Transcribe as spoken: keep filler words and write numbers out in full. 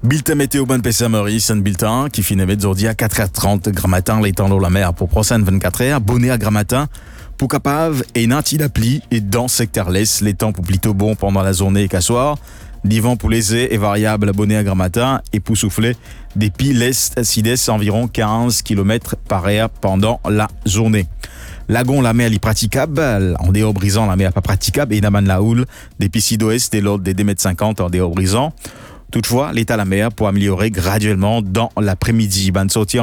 Bulletin météo ban P C Maurice, un bulletin qui finit aujourd'hui à quatre heures trente grammatin, l'étang dans la mer pour prochaine vingt-quatre heures, bonnet à grammatin, pour capable et nanti d'appli et dans secteur l'est, les temps pour plutôt bon pendant la journée et qu'à soir, l'hiver pour léger et variable bonnet à grammatin et pour souffler des piles l'est sud-est environ quinze kilomètres par heure pendant la journée. Lagon, la mer est praticable, en dehors brisant, la mer pas praticable, et Naman la houle, des pistes sud-ouest et l'autre des deux mètres cinquante en dehors brisant. Toutefois, l'état de la mer pour améliorer graduellement dans l'après-midi. Bonne sortie